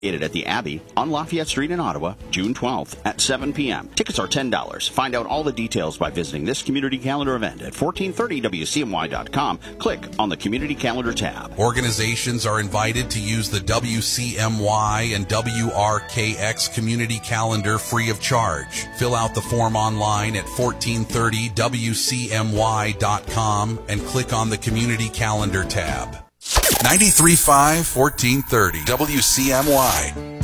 Located at the Abbey on Lafayette Street in Ottawa, June 12th at 7 p.m. Tickets are $10. Find out all the details by visiting this community calendar event at 1430WCMY.com. Click on the Community Calendar tab. Organizations are invited to use the WCMY and WRKX Community Calendar free of charge. Fill out the form online at 1430WCMY.com and click on the Community Calendar tab. 93.5, 1430, WCMY.